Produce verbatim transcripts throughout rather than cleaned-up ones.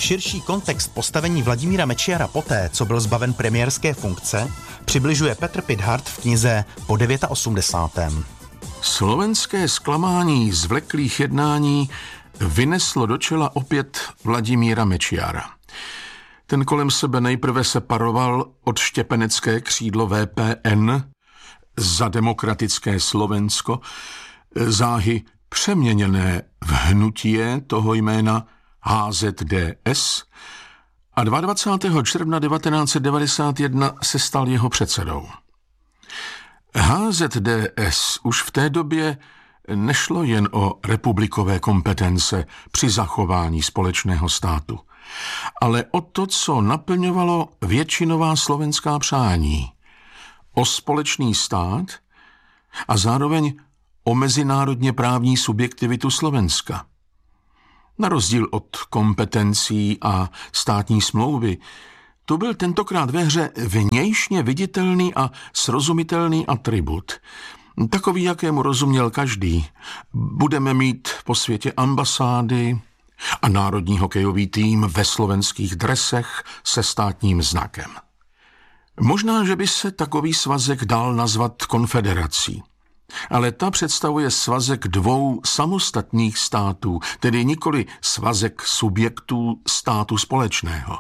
širší kontext postavení Vladimíra Mečiara poté, co byl zbaven premiérské funkce, přibližuje Petr Pithart v knize Po osmdesátém devátém Slovenské zklamání z vleklých jednání vyneslo do čela opět Vladimíra Mečiara. Ten kolem sebe nejprve separoval od štěpenecké křídlo V P N za demokratické Slovensko, záhy přeměněné v hnutie toho jména H Z D S a dvacátého druhého června devatenáct set devadesát jedna se stal jeho předsedou. H Z D S už v té době nešlo jen o republikové kompetence při zachování společného státu, ale o to, co naplňovalo většinová slovenská přání, o společný stát a zároveň o mezinárodně právní subjektivitu Slovenska. Na rozdíl od kompetencí a státní smlouvy, to byl tentokrát ve hře vnějšně viditelný a srozumitelný atribut, takový, jakému rozuměl každý. Budeme mít po světě ambasády a národní hokejový tým ve slovenských dresech se státním znakem. Možná, že by se takový svazek dal nazvat konfederací, ale ta představuje svazek dvou samostatných států, tedy nikoli svazek subjektů státu společného.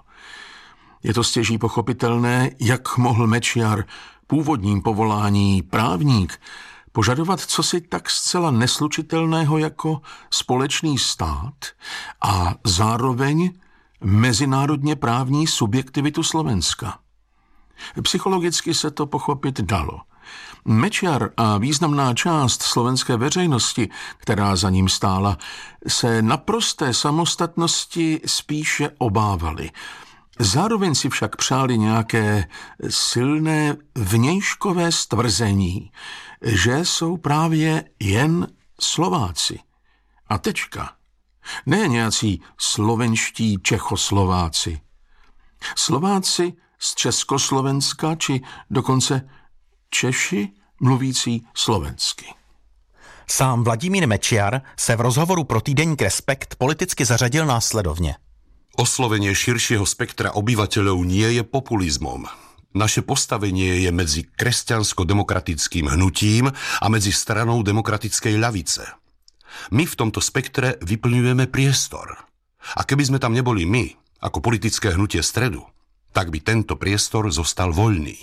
Je to stěží pochopitelné, jak mohl Mečiar, původním povolání právník, požadovat cosi tak zcela neslučitelného jako společný stát a zároveň mezinárodně právní subjektivitu Slovenska. Psychologicky se to pochopit dalo. Mečiar a významná část slovenské veřejnosti, která za ním stála, se naprosté samostatnosti spíše obávali. Zároveň si však přáli nějaké silné vnějškové stvrzení, že jsou právě jen Slováci. A tečka. Ne nějací slovenští Čechoslováci. Slováci z Československa, či dokonce Češi mluvící slovensky. Sám Vladimír Mečiar se v rozhovoru pro týdeník Respekt politicky zařadil následovně. Oslovenie širšieho spektra obyvateľov nie je populizmom. Naše postavenie je medzi kresťansko-demokratickým hnutím a medzi stranou demokratickej ľavice. My v tomto spektre vyplňujeme priestor. A keby sme tam neboli my, ako politické hnutie stredu, tak by tento priestor zostal voľný.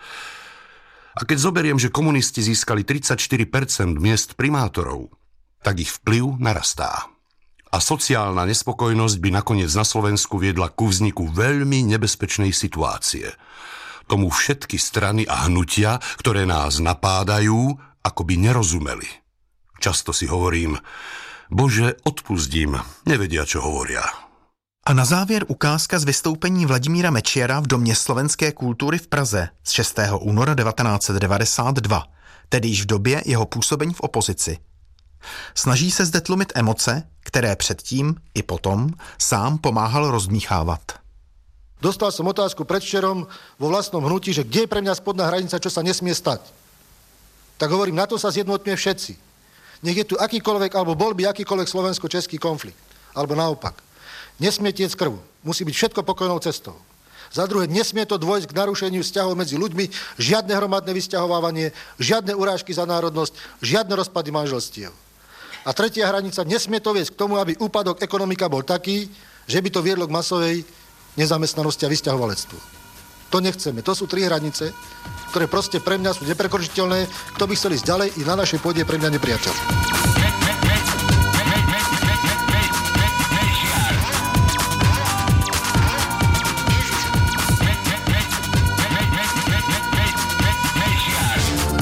A keď zoberiem, že komunisti získali tridsaťštyri percent miest primátorov, tak ich vplyv narastá. A sociálna nespokojnosť by nakoniec na Slovensku viedla ku vzniku veľmi nebezpečnej situácie. Tomu všetky strany a hnutia, ktoré nás napádajú, akoby nerozumeli. Často si hovorím, Bože, odpustím, nevedia, čo hovoria. A na závěr ukázka z vystoupení Vladimíra Mečiara v Domě slovenské kultury v Praze z šestého února devatenáct set devadesát dva, tedy již v době jeho působení v opozici. Snaží se zde tlumit emoce, které předtím i potom sám pomáhal rozdmýchávat. Dostal som otázku predvčerom vo vlastnom hnutí, že kde je pre mňa spodná hranica, čo sa nesmie stať. Tak hovorím, na to sa zjednotíme všetci. Nech je tu akýkoľvek, alebo bol by akýkoľvek slovensko-český konflikt. Alebo naopak. Nesmie tiec krv. Musí byť všetko pokojnou cestou. Za druhé, nesmie to dôjsť k narušeniu vzťahov medzi ľuďmi, žiadne hromadné vysťahovávanie, žiadne urážky za národnosť, žiadne rozpady manželstiev. A tretia hranica, nesmie to viesť k tomu, aby úpadok ekonomika bol taký, že by to viedlo k masovej nezamestnanosti a vysťahovalectvu. To nechceme. To sú tri hranice, ktoré proste pre mňa sú neprekročiteľné. Kto by chcel ísť ďalej, i na našej pôde je pre mňa nepriateľ.